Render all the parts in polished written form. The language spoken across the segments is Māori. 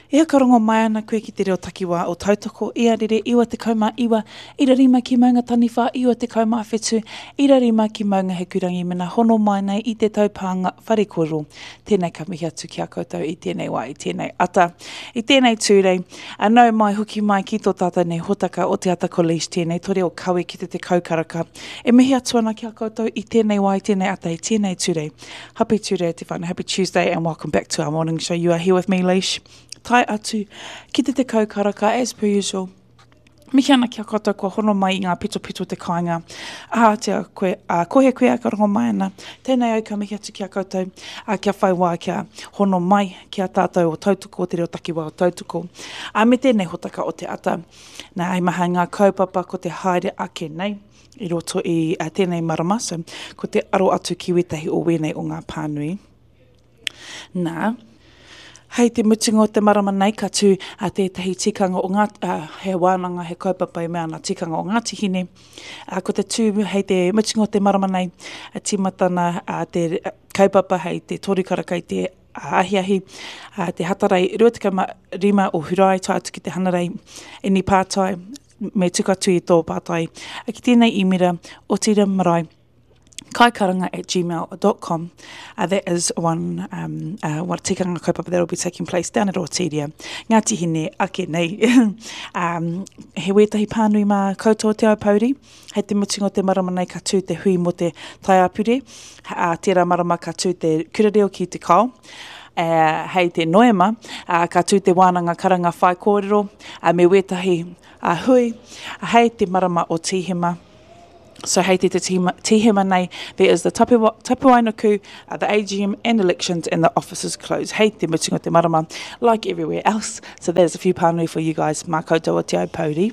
Ea karongo mai ana koe ki te reo takiwā o tautoko, ia rere iwa te kaumā iwa, ira rima ki maunga taniwha, iwa te kaumā whetu, ira rima ki maunga he kurangi mena hono mai nei i te taupanga wharekoro. Tēnei ka mihi atu ki a koutou i tēnei wā, i tēnei ata. I tēnei tūrei, anau mai huki mai ki tō tātou nei hotaka o te ata college tēnei, tore o kawe ki te kaukaraka. E mihi atu ana ki a koutou i tēnei wā, i tēnei ata, i tēnei tūrei. Happy tūrei te whānau, happy Tuesday and welcome back to our morning show. You are here with me, Leish. Tai atu, ki te kaukaraka, as per usual. Mihi ana ki a koutou kua hono mai i ngā pito te kāinga. Koe koe a ka rongo mai ana. Tēnei au ka mihi atu ki a koutou, kia whai wā kia hono mai ki a tātou o tautoko, o te reo takiwā o tautoko. Me tēnei hotaka o te ata. Nā ai maha ngā kaupapa ko te haere ake nei. I roto i tēnei marama, so ko te aro atu ki wetahi o wenei o ngā pānui. Nā, hei te mutunga o te marama nei ka tū tētahi tikanga o ngā, he wānanga, he kaupapa i mea ngā tikanga o Ngāti Hine. Ko te tū hei te mutunga o te marama nei, timatana te kaupapa hei te torikaraka i te ahiahi, te hatarai 25 o hurai tai atu ki te hanarei e ni pātai, me tukatu i tō pātai. Ki tēnei imira o tira marae, kaikaranga@gmail.com. That is one tikanga kaupapa that will be taking place down at Otiria. Ngāti Hine, ake nei. He wetahi pānui mā koutou te aupauri. Hei te mutunga o te marama nei ka tū te hui mo te taiapure. Tērā marama ka tū te kurareo ki te kao. Hei te noema, ka tū te wānanga karanga whai kōrero. Me wetahi hui, hei te marama o tihima. So hei te tihima nei, there is the tapuainaku, the AGM and elections, and the offices closed. Hei te mutunga o te marama, like everywhere else. So there's a few pānui for you guys, mā koutou o te aupauri.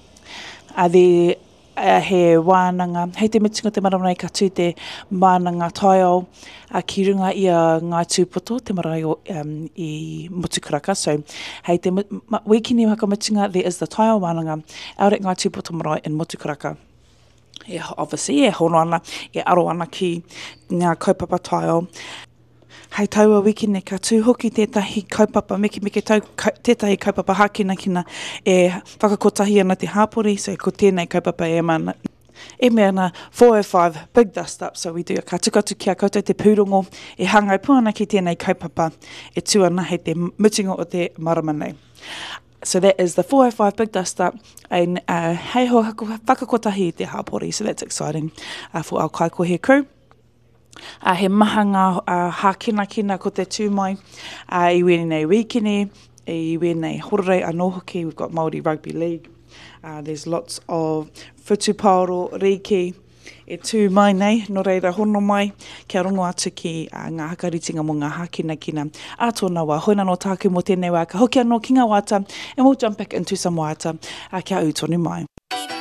He wānanga, hei te mutunga o te marama nei ka tū te mānanga taiao, ki runga i a ngā tūpoto, te marae i Motukaraka. So hei te wikini waka mutunga, there is the taiao wānanga, out at ngā tūpoto marae in Motukaraka. Obviously, hono ana, aro ana ki ngā kaupapa taiao. Hei taua wikine ka tū hoki tētahi kaupapa, meke tētahi kaupapa hākinakina e whakakotahi ana te hāpori, so ko tēnei kaupapa e mea na 405 Big Dust Up, so we do ka tukatu ki a koutou te pūrongo, e hangai puana ki tēnei kaupapa, e tū ana hei te mutunga o te marama nei. So that is the 405 Big Dust Up, and hei ho whakakotahi te hāpori, so that's exciting for our kaikohe crew. He maha ngā hākinakina ko te tū mai, I wēnei wikini, I wēnei hororei anō hoki, we've got Māori Rugby League, there's lots of whutu paoro, riki, e tū mai nei, no reira hono mai, kia rongo atu ki ngā hakaritinga mo ngā hākinakina. Tōna wā, hoina no tāku mo tēnei wā, ka hoki anō ki ngā wāta, and we'll jump back into some wāta, kia utonu mai.